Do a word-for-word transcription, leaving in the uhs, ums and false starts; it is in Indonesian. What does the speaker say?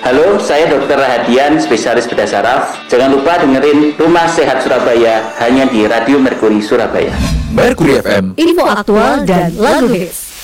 Halo, saya dokter Rahadian, spesialis bedah saraf. Jangan lupa dengerin Rumah Sehat Surabaya hanya di Radio Merkuri Surabaya. Merkuri F M, info aktual dan lagu hits.